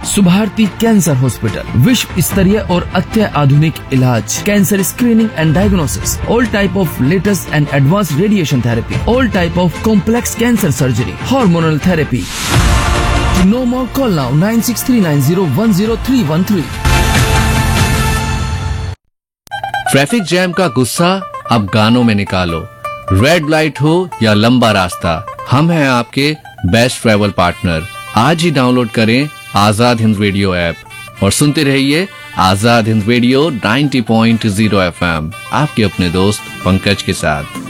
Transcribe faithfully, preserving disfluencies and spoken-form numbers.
Subharti cancer hospital, विश्व स्तरीय और अत्याधुनिक इलाज, cancer screening and diagnosis, all type of latest and advance radiation therapy, all type of complex cancer surgery, hormonal therapy. To know more, call now nine six three nine zero one zero three one three. Traffic jam का गुस्सा अब गानों में निकालो। Red light हो या लंबा रास्ता, हम हैं आपके बेस्ट ट्रैवल पार्टनर। आज ही डाउनलोड करें आजाद हिंद रेडियो ऐप और सुनते रहिए आजाद हिंद रेडियो नब्बे पॉइंट शून्य एफ एम, आपके अपने दोस्त पंकज के साथ।